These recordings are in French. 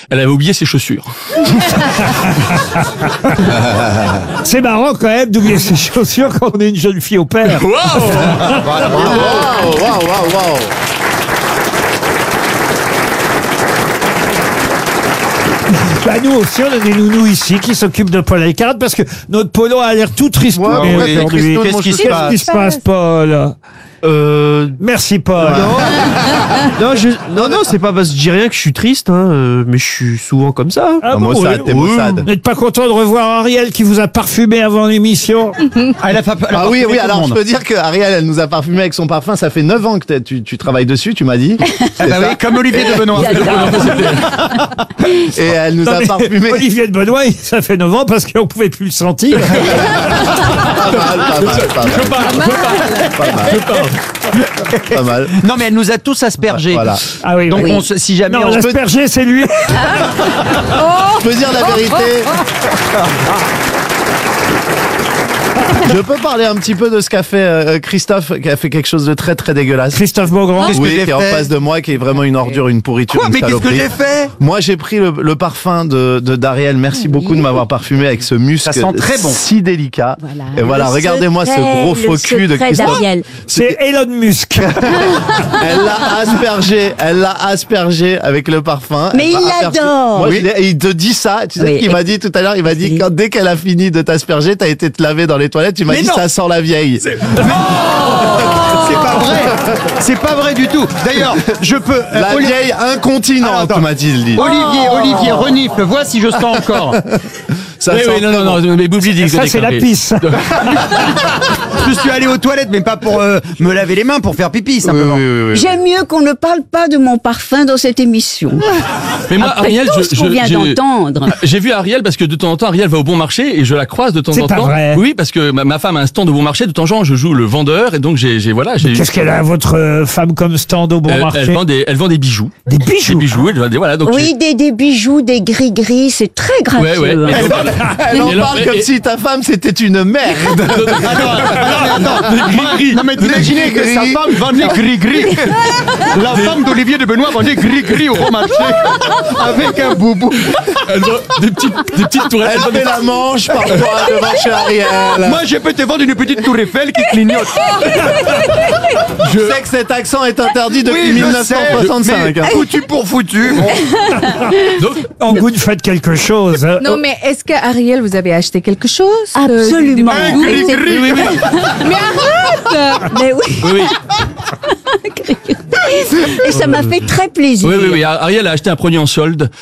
elle avait oublié ses chaussures. C'est marrant quand même d'oublier ses chaussures quand on est une jeune fille au père. Waouh. Waouh. Bah nous aussi, on a des nounous ici qui s'occupent de Paul Elkarat parce que notre Polo a l'air tout tristouné aujourd'hui. Qu'est-ce qui se Qu'est-ce qui se passe, Paul? Merci, Paul. Non, c'est pas parce que je dis rien que je suis triste, mais je suis souvent comme ça. Ah bon, Mossad, t'es Mossad. Vous n'êtes pas content de revoir Ariel qui vous a parfumé avant l'émission? Oui, alors je peux dire que Ariel, elle nous a parfumé avec son parfum. Ça fait 9 ans que tu travailles dessus, tu m'as dit. Ah bah oui, comme Olivier de Benoît. Et elle nous a parfumé. Olivier de Benoît, ça fait 9 ans parce qu'on pouvait plus le sentir. Pas mal. Non, mais elle nous a tous aspergés. Voilà. Ah oui, Donc, oui. si jamais Non, on l'asperger, c'est lui. Je peux dire la vérité. Je peux parler un petit peu de ce qu'a fait Christophe, qui a fait quelque chose de très très dégueulasse. Christophe Beaugrand. Oui, qui est en face de moi, qui est vraiment une ordure, une pourriture, Quoi, une mais qu'est-ce que saloperie. j'ai fait? Moi, j'ai pris le parfum de Dariel. Merci beaucoup de m'avoir parfumé avec ce musc Ça sent très bon. si délicat. Voilà. Et voilà, Le regardez-moi ce secret, gros faux le cul de secret Christophe. d'Ariel. C'est Elon Musk. Elle l'a aspergé avec le parfum. Mais Elle il m'a aperçu. l'adore. Moi, Oui. et il te dit ça. Tu sais Oui. ce qu'il m'a dit tout à l'heure? Il m'a dit dès qu'elle a fini de t'asperger, t'as été te laver dans les toilettes. Tu m'as Mais dit non. ça sent la vieille. C'est pas vrai. C'est pas vrai du tout. D'ailleurs, je peux. La vieille incontinente, Attends. tu m'as dit le dit. Olivier, renifle. Vois si je sens encore. Ça Oui, sent oui, non, mais Boubli dit que Ça, c'est la pisse. Je suis allé aux toilettes, mais pas pour me laver les mains, pour faire pipi simplement. J'aime mieux qu'on ne parle pas de mon parfum dans cette émission. Mais moi, Après Ariel, tout ce qu'on vient d'entendre. j'ai vu Ariel parce que de temps en temps, Ariel va au bon marché et je la croise de temps C'est en pas temps. vrai. Oui, parce que ma femme a un stand au bon marché. De temps en temps, je joue le vendeur et donc j'ai. Qu'est-ce qu'elle a, votre femme, comme stand au bon marché? Elle vend des bijoux. Des bijoux. Des bijoux. Voilà, donc Oui, des bijoux, des gris-gris, c'est très gracieux. Ouais. hein. Elle en Et parle comme si ta femme c'était une merde. Non mais imaginez que sa femme vendait gris-gris. La femme d'Olivier de Benoît vendait gris-gris au bon marché avec un boubou. Elle vend des petites toilettes. Elle fait la manche parfois devant chez Ariel. Moi, je peux te vendre une petite tour Eiffel qui clignote. Je sais que cet accent est interdit depuis 1965. Mais foutu pour foutu. Donc, Angoune, faites quelque chose. Non, mais est-ce que Ariel, vous avez acheté quelque chose? Absolument. Des bijoux, oui. Mais arrête! Mais oui, Oui. et ça m'a fait très plaisir. Oui. Ariel a acheté un produit en solde.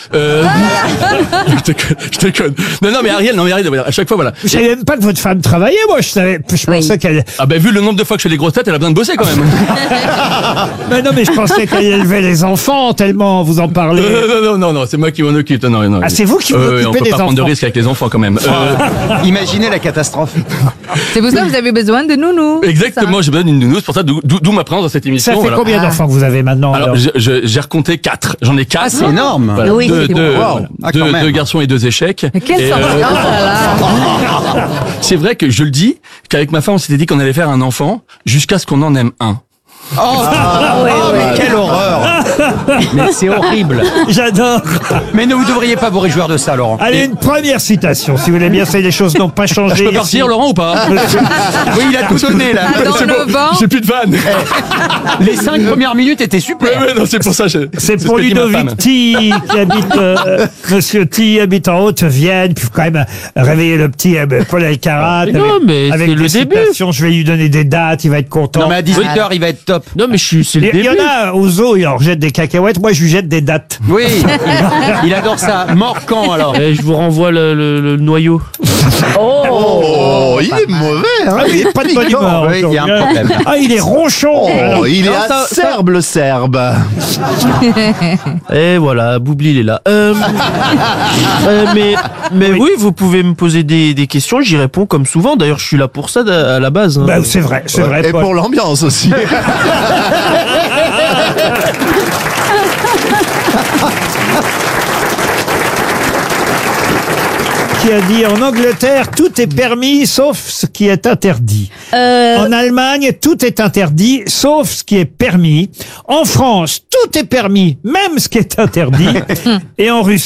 Je déconne. Non, mais Ariel, à chaque fois, voilà. Je savais même pas que votre femme travaillait, moi. Je pensais qu'elle... Ah ben, vu le nombre de fois que je fais les grosses têtes, elle a besoin de bosser quand même. Mais je pensais qu'elle élevait les enfants, tellement vous en parlez. Non, c'est moi qui m'en occupe. Non. Ah, c'est vous qui vous On occupez peut des pas prendre de enfants. risques avec les enfants quand même. Imaginez la catastrophe. C'est pour ça que vous avez besoin de nounou. Exactement, j'ai besoin d'une nounou, c'est pour ça d'où ma présence dans cette émission. Ça fait voilà. combien d'enfants que vous avez maintenant? Alors, j'ai recompté 4. J'en ai 4. C'est énorme. Voilà. Oui, c'est deux, bon. voilà. Ah, quand même. Deux garçons et 2 échecs. Mais quelle Et, sorte de... Oh là là. c'est vrai que je le dis, qu'avec ma femme, on s'était dit qu'on allait faire un enfant jusqu'à ce qu'on en aime un. Mais quelle horreur. Mais c'est horrible. J'adore. Mais ne vous devriez pas vous réjouir de ça, Laurent. Allez, une première citation, si vous voulez bien, c'est les choses n'ont pas changé. Je peux partir, Laurent, ou pas? Oui, il a tout donné là. Dans C'est le bon, vent. j'ai plus de vanne. Les 5 premières minutes étaient super. Ouais, non, c'est pour ça. C'est pour ce que dit ma Ludovic femme. T, qui habite, Monsieur T, habite en Haute-Vienne, puis faut quand même réveiller le petit Paul Elkarat. Mais non, mais avec c'est le des début. citations, je vais lui donner des dates, il va être content. Non mais à 18h, il va être top. Non, mais c'est le Il y début. en a au zoo, il leur jette des cacahuètes, moi je lui jette des dates. Oui, il adore ça. Mort quand alors? Eh, je vous renvoie le noyau. Oh, il est mauvais, hein. Ah oui, pas de bonne humeur. Oui, il y a un aujourd'hui, hein. problème. Ah, il est ronchon. Oh, il est Non, ça- acerbe le serbe. Et voilà, Boubli, il est là. Mais oui, vous pouvez me poser des questions, j'y réponds comme souvent. D'ailleurs, je suis là pour ça à la base. hein. Bah, c'est vrai, Et Paul. pour l'ambiance aussi. Qui a dit en Angleterre, tout est permis sauf ce qui est interdit. En Allemagne, tout est interdit sauf ce qui est permis. En France, tout est permis, même ce qui est interdit. Et en Russie,